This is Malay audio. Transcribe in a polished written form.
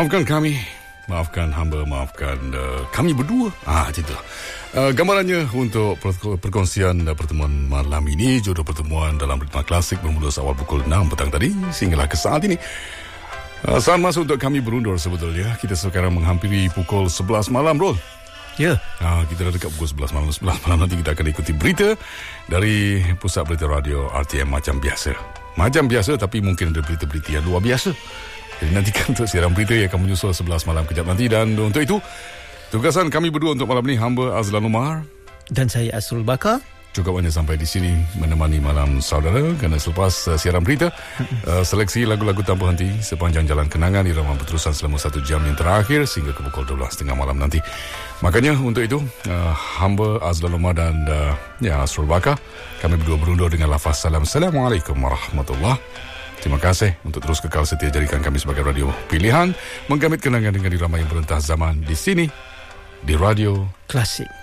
Maafkan kami, maafkan hamba, maafkan kami berdua. Macam tu. Gambarannya untuk perkongsian pertemuan malam ini, jodoh pertemuan dalam ritma klasik bermula awal pukul 6 petang tadi sehinggalah ke saat ini. Saat masa untuk kami berundur sebetulnya. Kita sekarang menghampiri pukul 11 malam, Rol. Ya. Kita dah dekat pukul 11 malam. 11 malam nanti kita akan ikuti berita dari Pusat Berita Radio RTM macam biasa. Macam biasa, tapi mungkin ada berita-berita yang luar biasa. Jadi nantikan untuk siaran berita yang akan menyusul 11 malam kejap nanti. Dan untuk itu, tugasan kami berdua untuk malam ini, hamba Azlan Umar dan saya Asrul Bakar. Cukup hanya sampai di sini menemani malam saudara. Kerana selepas siaran berita, seleksi lagu-lagu tanpa henti sepanjang jalan kenangan irama berterusan selama 1 jam yang terakhir sehingga ke pukul 12.30 malam nanti. Makanya untuk itu, hamba Azlan Umar dan Asrul Bakar, kami berdua berundur dengan lafaz salam. Assalamualaikum warahmatullahi. Terima kasih untuk terus kekal setia jadikan kami sebagai radio pilihan, menggamit kenangan dengan irama yang berentah zaman di sini, di Radio Klasik.